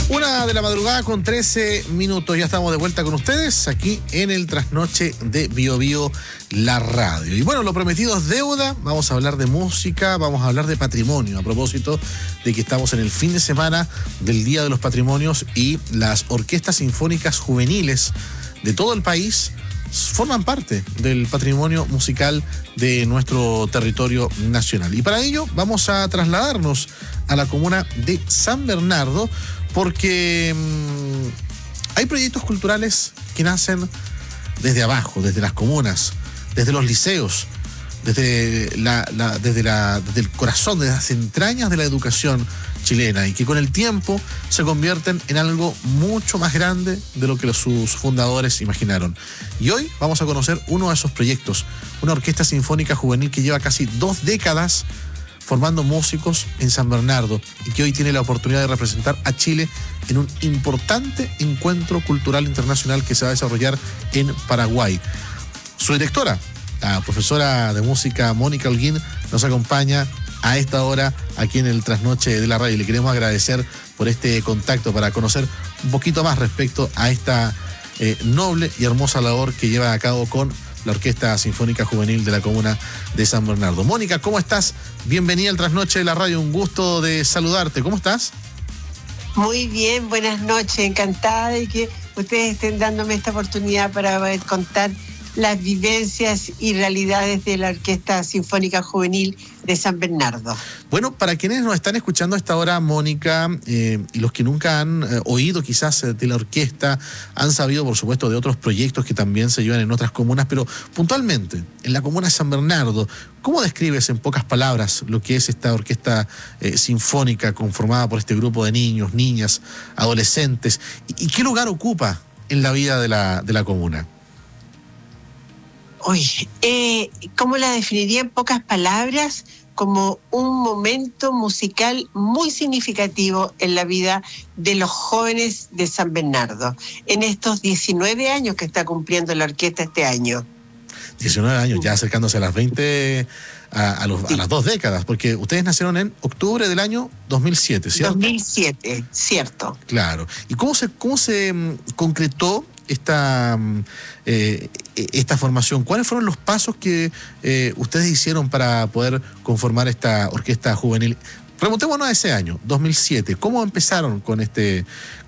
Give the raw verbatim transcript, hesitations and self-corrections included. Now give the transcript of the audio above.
Una de la madrugada con trece minutos, ya estamos de vuelta con ustedes aquí en el Trasnoche de Bio Bio, la radio. Y bueno, lo prometido es deuda, vamos a hablar de música, vamos a hablar de patrimonio, a propósito de que estamos en el fin de semana del Día de los Patrimonios y las orquestas sinfónicas juveniles de todo el país forman parte del patrimonio musical de nuestro territorio nacional. Y para ello vamos a trasladarnos a la comuna de San Bernardo, porque mmm, hay proyectos culturales que nacen desde abajo, desde las comunas, desde los liceos, desde, la, la, desde, la, desde el corazón, desde las entrañas de la educación chilena, y que con el tiempo se convierten en algo mucho más grande de lo que los, sus fundadores imaginaron. Y hoy vamos a conocer uno de esos proyectos, una orquesta sinfónica juvenil que lleva casi dos décadas formando músicos en San Bernardo y que hoy tiene la oportunidad de representar a Chile en un importante encuentro cultural internacional que se va a desarrollar en Paraguay. Su directora, la profesora de música Mónica Holguín, nos acompaña a esta hora aquí en el Trasnoche de la radio. Le queremos agradecer por este contacto para conocer un poquito más respecto a esta eh, noble y hermosa labor que lleva a cabo con la Orquesta Sinfónica Juvenil de la comuna de San Bernardo. Mónica, ¿cómo estás? Bienvenida al Trasnoche de la radio, un gusto de saludarte. ¿Cómo estás? Muy bien, buenas noches, encantada de que ustedes estén dándome esta oportunidad para poder contar las vivencias y realidades de la Orquesta Sinfónica Juvenil de San Bernardo. Bueno, para quienes nos están escuchando a esta hora, Mónica, eh, y los que nunca han eh, oído quizás de la orquesta, han sabido, por supuesto, de otros proyectos que también se llevan en otras comunas, pero puntualmente, en la comuna de San Bernardo, ¿cómo describes en pocas palabras lo que es esta orquesta eh, sinfónica conformada por este grupo de niños, niñas, adolescentes? ¿Y, y qué lugar ocupa en la vida de la, de la comuna? Oye, eh, ¿cómo la definiría en pocas palabras? Como un momento musical muy significativo en la vida de los jóvenes de San Bernardo, en estos diecinueve años que está cumpliendo la orquesta este año. diecinueve años, ya acercándose a las veinte, a, a, los, sí. a las dos décadas, porque ustedes nacieron en octubre del año dos mil siete, ¿cierto? dos mil siete, cierto. Claro. ¿Y cómo se, cómo se um, concretó esta, eh, esta formación? ¿Cuáles fueron los pasos que eh, ustedes hicieron para poder conformar esta orquesta juvenil? Remontémonos a ese año, dos mil siete. ¿Cómo empezaron con este,